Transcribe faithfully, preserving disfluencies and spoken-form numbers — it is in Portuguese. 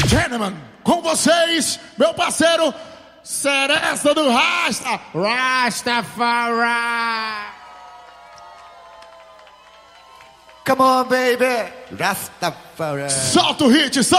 Gentlemen, com vocês, meu parceiro Seresta do Rasta, Rastafari. Come on, baby, Rastafari. Solta o hit, solta.